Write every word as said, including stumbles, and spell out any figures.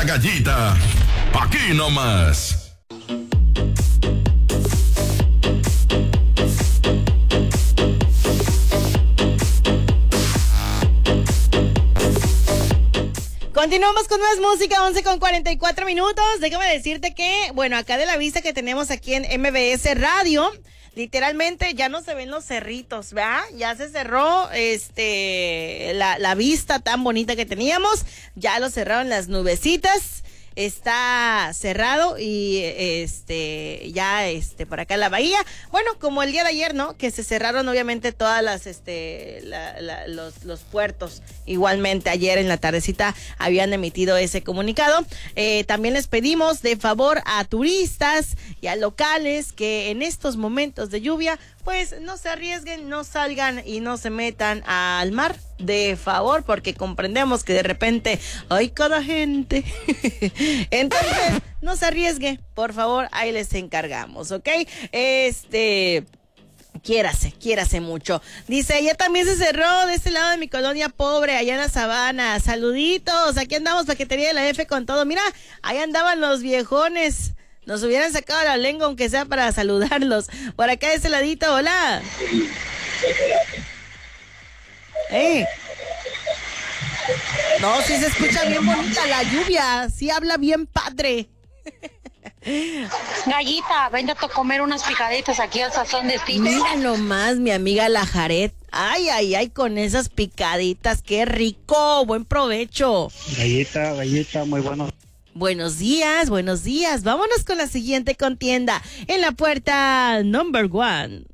La Gallita, aquí nomás. Continuamos con más música, once con cuarenta y cuatro minutos. Déjame decirte que, bueno, acá de la vista que tenemos aquí en M B S Radio, literalmente ya no se ven los cerritos, ¿verdad? Ya se cerró este la, la vista tan bonita que teníamos, ya lo cerraron las nubecitas. Está cerrado y este ya este por acá en la bahía, bueno, como el día de ayer, ¿no? Que se cerraron obviamente todas las este la, la, los los puertos. Igualmente ayer en la tardecita habían emitido ese comunicado. Eh, también les pedimos de favor a turistas y a locales que en estos momentos de lluvia pues no se arriesguen, no salgan y no se metan al mar, de favor, porque comprendemos que de repente hay cada gente. Entonces, no se arriesgue, por favor, ahí les encargamos, ¿ok? Este... Quiérase, quiérase mucho. Dice, ya también se cerró de este lado de mi colonia pobre, allá en la Sabana. Saluditos, aquí andamos, paquetería de la F con todo. Mira, ahí andaban los viejones. Nos hubieran sacado la lengua, aunque sea para saludarlos. Por acá de ese ladito, hola. ¡Ey! No, sí se escucha bien bonita la lluvia. Sí habla bien padre. Gallita, véndate a comer unas picaditas aquí al sazón de Steve. Mira nomás, mi amiga la Jaret. Ay, ay, ay, con esas picaditas. ¡Qué rico! Buen provecho. Gallita, gallita, muy bueno. Buenos días, buenos días. Vámonos con la siguiente contienda en la puerta number one.